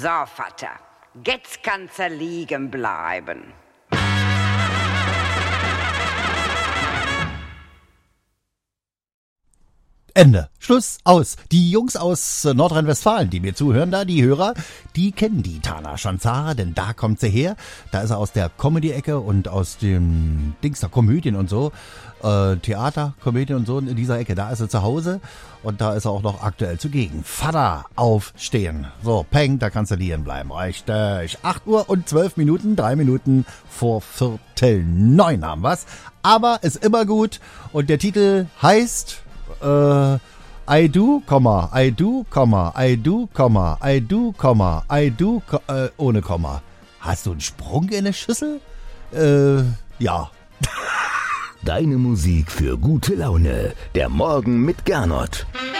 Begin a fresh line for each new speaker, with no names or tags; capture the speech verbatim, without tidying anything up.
So, Vater, jetzt kannst du liegen bleiben.
Ende. Schluss. Aus. Die Jungs aus Nordrhein-Westfalen, die mir zuhören da, die Hörer, die kennen die Tana Schanzara, denn da kommt sie her. Da ist er aus der Comedy-Ecke und aus dem Dings der Komödien und so. Äh, Theater, Komödien und so in dieser Ecke. Da ist er zu Hause und da ist er auch noch aktuell zugegen. Vater, aufstehen. So, Peng, da kannst du liegen bleiben. Richtig. acht Uhr und zwölf Minuten, drei Minuten vor Viertel neun haben wir's. Aber ist immer gut und der Titel heißt... Äh, I do, Komma, I do, Komma, I do, Komma, I do, Komma, I do, äh, ohne Komma. Hast du einen Sprung in der Schüssel? Äh, ja.
Deine Musik für gute Laune. Der Morgen mit Gernot.